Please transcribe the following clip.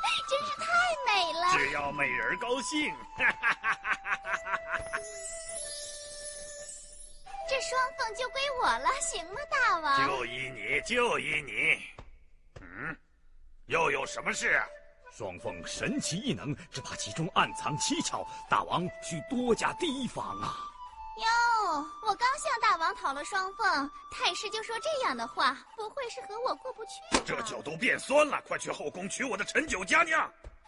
真是太美了。 只要美人高兴。 这双凤就归我了，行吗，大王？ 就依你，就依你。又有什么事？ 双凤神奇异能，只怕其中暗藏蹊跷，大王需多加提防啊！ 哟，我刚向大王讨了双凤，太师就说这样的话，不会是和我过不去吧？ 这酒都变酸了，快去后宫娶我的陈酒佳娘。